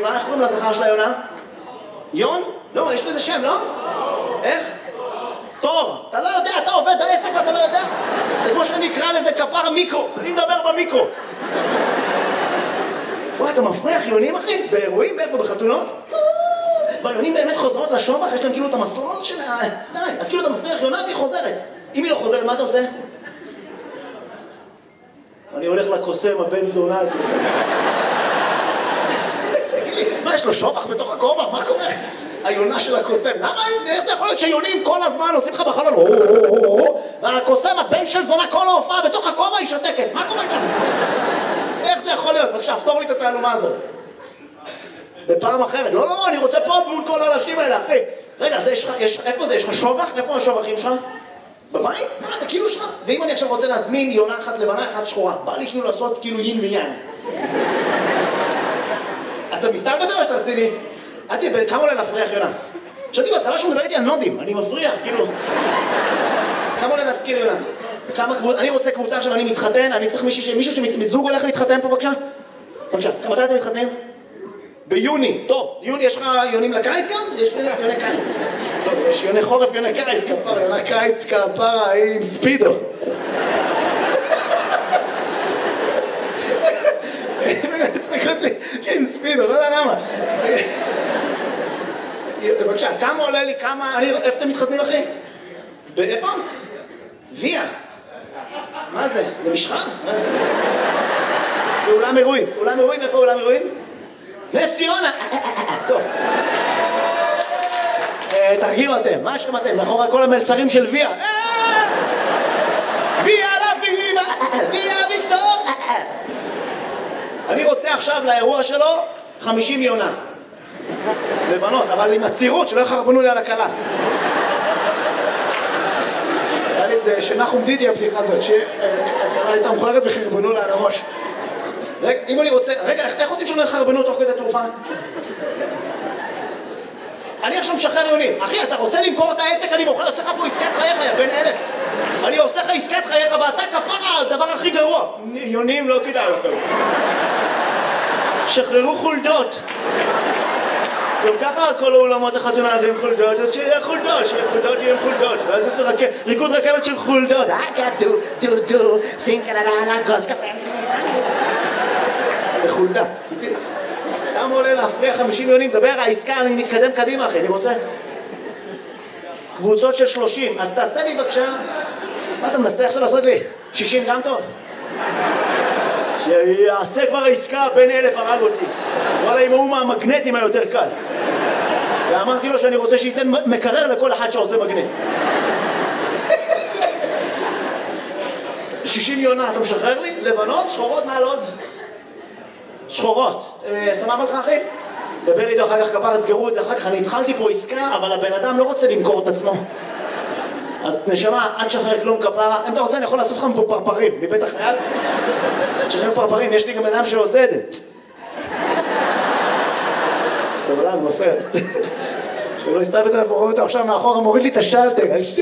נקבה, איך קוראים לזכר של היונה? יון? לא, יש לזה שם, לא? איך? תור. אתה לא יודע, אתה עובד בעסק ואתה לא יודע? זה כמו שאני אקרא לזה כפר מיקרו. אני מדבר במיקרו. וואי, אתה מפריח יונים, אחי? באירועים? באיפה? בחתונות? והיונים באמת חוזרות לשובח, יש להם כאילו את המסלול של ה... די, אז כאילו אתה מפריח יונה והיא חוזרת. אם היא לא חוזרת, מה אתה עושה? אני הולך לקוסם, הבן זונה הזה. תגיד לי, מה, יש לו שובח בתוך הכובע? מה קורה? היונה של הקוסם. למה? איך זה יכול להיות שיונים כל הזמן עושים לך בחלון? והקוסם, הבן של זונה, כל ההופעה בתוך הכובע היא שותקת. מה קורה שם? איך זה יכול להיות? בבקשה, פתור לי את התעלומה הזאת. בפעם אחרת. לא, לא, לא, אני רוצה פה מול כל האנשים האלה, אחי. רגע, איפה זה? יש לך שובח? איפה השובחים שלך? בבית? מה, אתה כאילו שלך? ואם אני עכשיו רוצה להזמין יונה אחת לבנה, אחת שחורה, בא לי כאילו לעשות כאילו יין ויין. אתה מסתלבט או שאתה רציני? כמה עולה להפריח יונה? חשבתי בהתחלה שהוא מדבר איתי על נודים, אני מפריע, כאילו. כמה עולה להזכיר יונה? אני רוצה קבוצה עכשיו, אני מתחתן, אני צריך מישהו שמזוג הולך להתחתן פה, בבקשה? בבקשה, מתי אתם מתחתנים? ביוני, טוב, יוני, יש לך יונים לקיץ גם? יש יוני קיץ. לא, יש יוני חורף, יוני קיץ, כפרה, יוני קיץ, כפרה, עם ספידו. צחק אותי, עם ספידו, לא יודע למה. בבקשה, כמה עולה לי, כמה, איפה אתם מתחתנים, אחי? באיפה? ויה. מה זה? זה משחה? זה אולם אירועים. אולם אירועים, איפה אולם אירועים? נס ציונה! טוב. תרגיעו אתם, מה יש לכם אתם? מאחורי כל המלצרים של ויה. ויה לביבה! ויה ויקטור! אני רוצה עכשיו לאירוע שלו 50 יונה. לבנות, אבל עם הצירות שלא יחרבנו לי על הקלה. היה לי זה שנחום דידי הבדיחה הזאת, שהקלה הייתה מוכרת וחרבנו לה על הראש. רגע, אם אני רוצה... רגע, איך עושים שלא יחרבנו תוך כדי תעופה? אני עכשיו משחרר יונים. אחי, אתה רוצה למכור את העסק? אני עושה לך פה עסקת חייך, יא בן אלף. אני עושה לך עסקת חייך ואתה כפרה, הדבר הכי גרוע. יונים לא כדאי לכם. שחררו חולדות. גם ככה כל האולמות החתונה הזה עם חולדות, אז שיהיה חולדות, יהיה עם חולדות. ואז יש ריקוד רכבת של חולדות. דו, סינקללה, גוס קפה. זה חולדה. כמה עולה להפריע 50 יונים? דבר, העסקה, אני מתקדם קדימה, אחי, אני רוצה. קבוצות של 30, אז תעשה לי בבקשה. מה אתה מנסה עכשיו לעשות לי? 60 גם טוב? שיעשה כבר העסקה, בין 1000 הרג אותי. וואלה, עם ההוא מהמגנטים היותר קל. ואמרתי לו שאני רוצה שייתן מקרר לכל אחד שעושה מגנט. 60 יונה, אתה משחרר לי? לבנות, שחורות מעל עוז? שחורות. סמב לך, אחי? דבר איתו אחר כך, כפר, תסגרו את זה אחר כך. אני התחלתי פה עסקה, אבל הבן אדם לא רוצה למכור את עצמו. אז נשמה, אל תשחרר כלום, כפרה. אם אתה רוצה, אני יכול לאסוף לך פה פרפרים, מבית החייל. תשחרר פרפרים, יש לי גם אדם שעושה את זה. סבלן, מפריע. שלא הסתלבט עליו, רואה אותו עכשיו מאחורה, מוריד לי את השלטר.